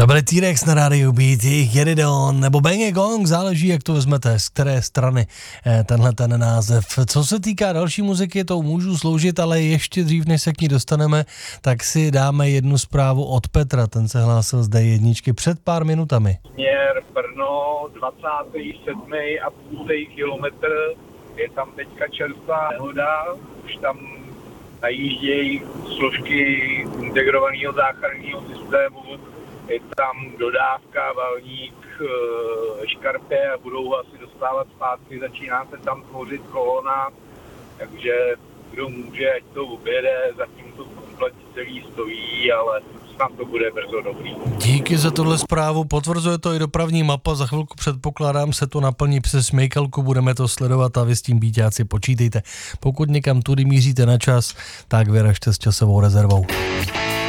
To byly T-Rex na rádiu Beat, jejich Get It On, nebo Bang Gong, záleží, jak to vezmete, z které strany tenhle ten název. Co se týká další muziky, to můžu sloužit, ale ještě dřív, než se k ní dostaneme, tak si dáme jednu zprávu od Petra, ten se hlásil z D1 před pár minutami. Směr Brno, 27,5 kilometr, je tam teďka čerstvá nehoda, už tam najíždějí složky integrovaného záchranného systému, je tam dodávka, valník, škarpě a budou ho asi dostávat zpátky, začíná se tam tvořit kolona, takže kdo může, ať to objede, zatím to komplet celý stojí, ale snad to bude brzo dobrý. Díky za tuhle zprávu, potvrzuje to i dopravní mapa, za chvilku předpokládám se to naplní přes Smejkalku, budeme to sledovat a vy s tím býťáci počítejte. Pokud někam tudy míříte na čas, tak vyražte s časovou rezervou.